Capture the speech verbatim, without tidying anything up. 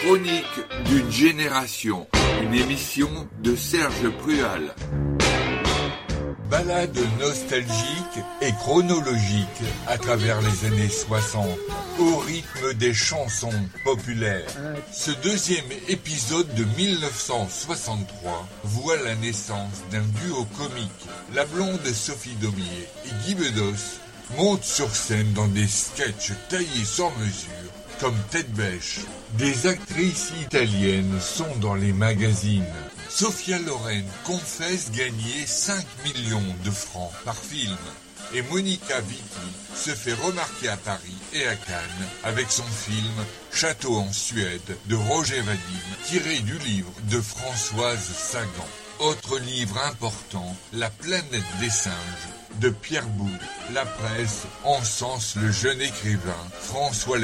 chroniques d'une génération, une émission de Serge Prual. Balade nostalgique et chronologique à travers les années soixante, au rythme des chansons populaires. Ce deuxième épisode de mille neuf cent soixante-trois voit la naissance d'un duo comique. La blonde Sophie Daumier et Guy Bedos montent sur scène dans des sketchs taillés sur mesure, comme Tête Bêche. Des actrices italiennes sont dans les magazines. Sophia Loren confesse gagner cinq millions de francs par film. Et Monica Vitti se fait remarquer à Paris et à Cannes avec son film Château en Suède de Roger Vadim, tiré du livre de Françoise Sagan. Autre livre important, La planète des singes de Pierre Boulle. La presse encense le jeune écrivain François